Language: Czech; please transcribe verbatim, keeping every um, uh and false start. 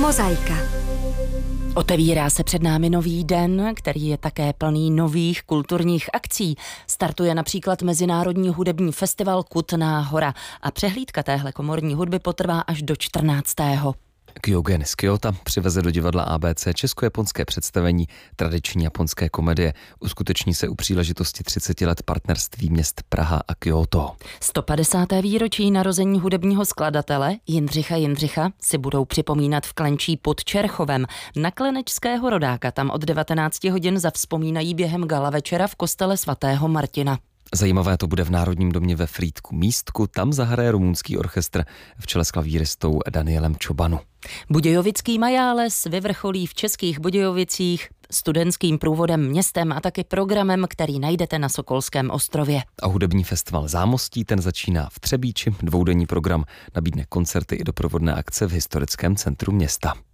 Mozaika. Otevírá se před námi nový den, který je také plný nových kulturních akcí. Startuje například Mezinárodní hudební festival Kutná Hora a přehlídka téhle komorní hudby potrvá až do čtrnáctého Kyogen z Kyoto přiveze do divadla A B C česko-japonské představení tradiční japonské komedie. Uskuteční se u příležitosti třiceti let partnerství měst Praha a Kyoto. sto padesáté výročí narození hudebního skladatele Jindřicha Jindřicha si budou připomínat v Klenčí pod Čerchovem. Na klenečského rodáka tam od devatenácti hodin zavzpomínají během gala večera v kostele svatého Martina. Zajímavé to bude v Národním domě ve Frýdku Místku, tam zahraje rumunský orchestr v čele s klavíristou Danielem Čobanu. Budějovický majáles vyvrcholí v Českých Budějovicích studentským průvodem městem a taky programem, který najdete na Sokolském ostrově. A hudební festival Zámostí, ten začíná v Třebíči. Dvoudenní program nabídne koncerty i doprovodné akce v historickém centru města.